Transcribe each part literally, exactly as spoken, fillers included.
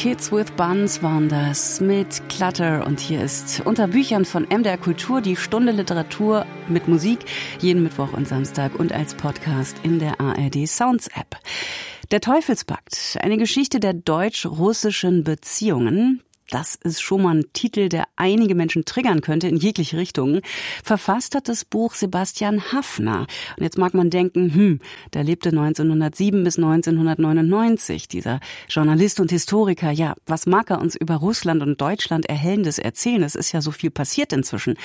Kids with Buns waren das mit Clutter. Und hier ist unter Büchern von M D R Kultur die Stunde Literatur mit Musik. Jeden Mittwoch und Samstag und als Podcast in der A R D Sounds App. Der Teufelspakt, eine Geschichte der deutsch-russischen Beziehungen. Das ist schon mal ein Titel, der einige Menschen triggern könnte in jegliche Richtungen. Verfasst hat das Buch Sebastian Haffner. Und jetzt mag man denken, hm, der lebte neunzehnhundertsieben bis neunzehnhundertneunundneunzig. Dieser Journalist und Historiker, ja, was mag er uns über Russland und Deutschland Erhellendes erzählen? Es ist ja so viel passiert inzwischen.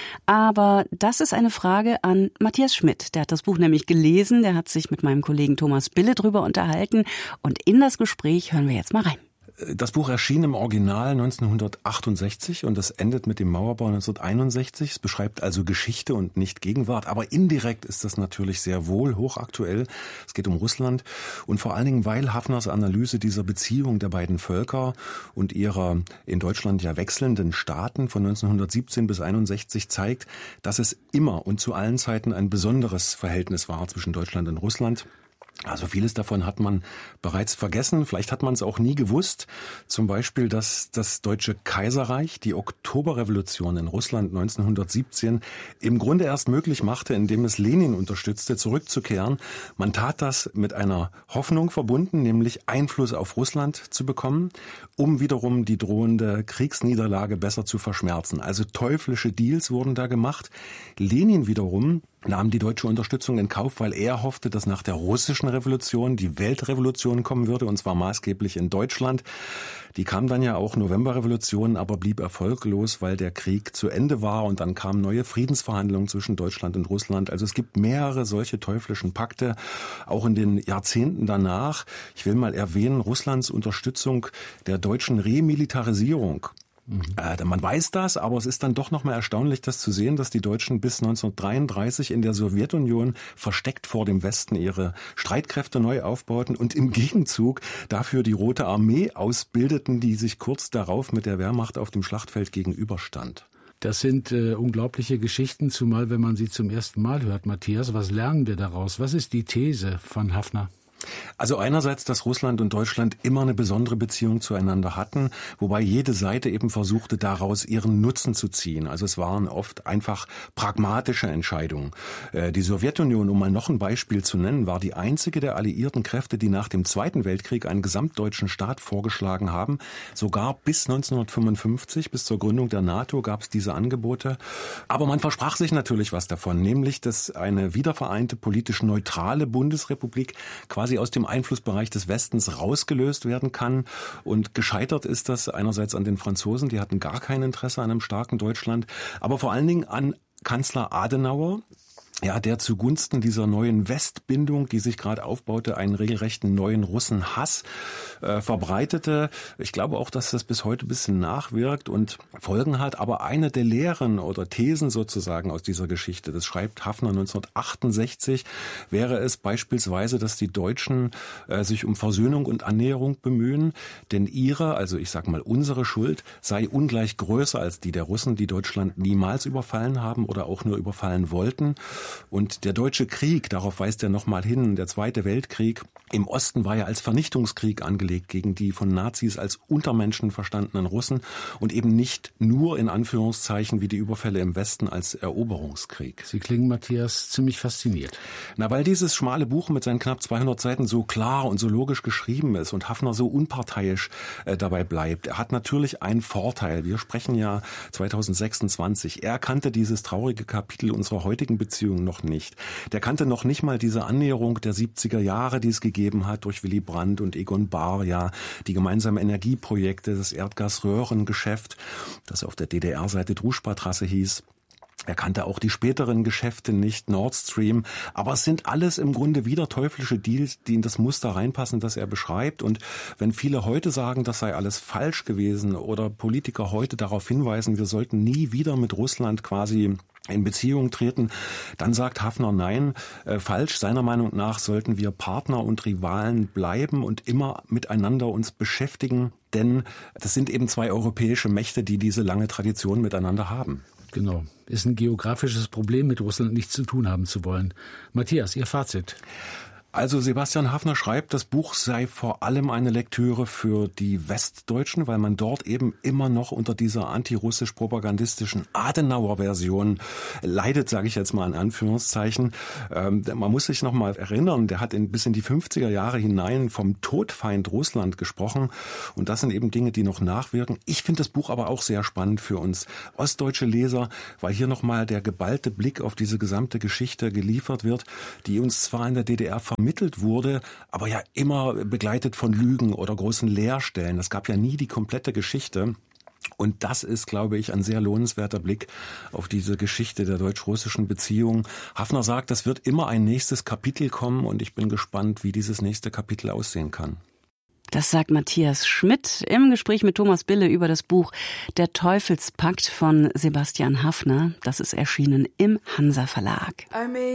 Aber das ist eine Frage an Matthias Schmidt. Der hat das Buch nämlich gelesen, der hat sich mit meinem Kollegen Thomas Bille drüber unterhalten. Und in das Gespräch hören wir jetzt mal rein. Das Buch erschien im Original neunzehnhundertachtundsechzig und es endet mit dem Mauerbau neunzehnhunderteinundsechzig. Es beschreibt also Geschichte und nicht Gegenwart, aber indirekt ist das natürlich sehr wohl hochaktuell. Es geht um Russland und vor allen Dingen, weil Haffners Analyse dieser Beziehung der beiden Völker und ihrer in Deutschland ja wechselnden Staaten von neunzehnhundertsiebzehn bis einundsechzig zeigt, dass es immer und zu allen Zeiten ein besonderes Verhältnis war zwischen Deutschland und Russland. Also vieles davon hat man bereits vergessen, vielleicht hat man es auch nie gewusst. Zum Beispiel, dass das Deutsche Kaiserreich die Oktoberrevolution in Russland neunzehnhundertsiebzehn im Grunde erst möglich machte, indem es Lenin unterstützte, zurückzukehren. Man tat das mit einer Hoffnung verbunden, nämlich Einfluss auf Russland zu bekommen, um wiederum die drohende Kriegsniederlage besser zu verschmerzen. Also teuflische Deals wurden da gemacht. Lenin wiederum nahm die deutsche Unterstützung in Kauf, weil er hoffte, dass nach der russischen Revolution die Weltrevolution kommen würde, und zwar maßgeblich in Deutschland. Die kam dann ja auch, Novemberrevolution, aber blieb erfolglos, weil der Krieg zu Ende war und dann kamen neue Friedensverhandlungen zwischen Deutschland und Russland. Also es gibt mehrere solche teuflischen Pakte, auch in den Jahrzehnten danach. Ich will mal erwähnen, Russlands Unterstützung der deutschen Remilitarisierung. Mhm. Äh, man weiß das, aber es ist dann doch nochmal erstaunlich, das zu sehen, dass die Deutschen bis neunzehnhundertdreiunddreißig in der Sowjetunion versteckt vor dem Westen ihre Streitkräfte neu aufbauten und im Gegenzug dafür die Rote Armee ausbildeten, die sich kurz darauf mit der Wehrmacht auf dem Schlachtfeld gegenüberstand. Das sind äh, unglaubliche Geschichten, zumal wenn man sie zum ersten Mal hört. Matthias, was lernen wir daraus? Was ist die These von Haffner? Also einerseits, dass Russland und Deutschland immer eine besondere Beziehung zueinander hatten, wobei jede Seite eben versuchte, daraus ihren Nutzen zu ziehen. Also es waren oft einfach pragmatische Entscheidungen. Die Sowjetunion, um mal noch ein Beispiel zu nennen, war die einzige der alliierten Kräfte, die nach dem Zweiten Weltkrieg einen gesamtdeutschen Staat vorgeschlagen haben. Sogar bis neunzehnhundertfünfundfünfzig, bis zur Gründung der NATO, gab es diese Angebote. Aber man versprach sich natürlich was davon, nämlich, dass eine wiedervereinte politisch neutrale Bundesrepublik quasi aus dem Einflussbereich des Westens rausgelöst werden kann. Und gescheitert ist das einerseits an den Franzosen, die hatten gar kein Interesse an einem starken Deutschland, aber vor allen Dingen an Kanzler Adenauer, ja, der zugunsten dieser neuen Westbindung, die sich gerade aufbaute, einen regelrechten neuen Russenhass äh, verbreitete. Ich glaube auch, dass das bis heute ein bisschen nachwirkt und Folgen hat. Aber eine der Lehren oder Thesen sozusagen aus dieser Geschichte, das schreibt Haffner neunzehnhundertachtundsechzig, wäre es beispielsweise, dass die Deutschen äh, sich um Versöhnung und Annäherung bemühen, denn ihre, also ich sag mal unsere Schuld, sei ungleich größer als die der Russen, die Deutschland niemals überfallen haben oder auch nur überfallen wollten. Und der Deutsche Krieg, darauf weist er nochmal hin, der Zweite Weltkrieg, im Osten war ja als Vernichtungskrieg angelegt gegen die von Nazis als Untermenschen verstandenen Russen und eben nicht nur in Anführungszeichen wie die Überfälle im Westen als Eroberungskrieg. Sie klingen, Matthias, ziemlich fasziniert. Na, weil dieses schmale Buch mit seinen knapp zweihundert Seiten so klar und so logisch geschrieben ist und Haffner so unparteiisch äh, dabei bleibt. Er hat natürlich einen Vorteil. Wir sprechen ja zweitausendsechsundzwanzig. Er kannte dieses traurige Kapitel unserer heutigen Beziehung noch nicht. Der kannte noch nicht mal diese Annäherung der siebziger Jahre, die es gegeben hat durch Willy Brandt und Egon Bahr, ja, die gemeinsamen Energieprojekte, das Erdgasröhrengeschäft, das auf der D D R-Seite Druschba-Trasse hieß. Er kannte auch die späteren Geschäfte nicht, Nord Stream, aber es sind alles im Grunde wieder teuflische Deals, die in das Muster reinpassen, das er beschreibt. Und wenn viele heute sagen, das sei alles falsch gewesen oder Politiker heute darauf hinweisen, wir sollten nie wieder mit Russland quasi in Beziehung treten, dann sagt Haffner nein, äh, falsch. Seiner Meinung nach sollten wir Partner und Rivalen bleiben und immer miteinander uns beschäftigen, denn das sind eben zwei europäische Mächte, die diese lange Tradition miteinander haben. Genau. Ist ein geografisches Problem, mit Russland nichts zu tun haben zu wollen. Matthias, Ihr Fazit? Also Sebastian Haffner schreibt, das Buch sei vor allem eine Lektüre für die Westdeutschen, weil man dort eben immer noch unter dieser antirussisch-propagandistischen Adenauer-Version leidet, sage ich jetzt mal in Anführungszeichen. Ähm, man muss sich noch mal erinnern, der hat in, bis in die fünfziger Jahre hinein vom Todfeind Russland gesprochen. Und das sind eben Dinge, die noch nachwirken. Ich finde das Buch aber auch sehr spannend für uns ostdeutsche Leser, weil hier noch mal der geballte Blick auf diese gesamte Geschichte geliefert wird, die uns zwar in der D D R vermittelt wurde, aber ja immer begleitet von Lügen oder großen Leerstellen. Es gab ja nie die komplette Geschichte. Und das ist, glaube ich, ein sehr lohnenswerter Blick auf diese Geschichte der deutsch-russischen Beziehung. Haffner sagt, es wird immer ein nächstes Kapitel kommen und ich bin gespannt, wie dieses nächste Kapitel aussehen kann. Das sagt Matthias Schmidt im Gespräch mit Thomas Bille über das Buch Der Teufelspakt von Sebastian Haffner. Das ist erschienen im Hansa Verlag.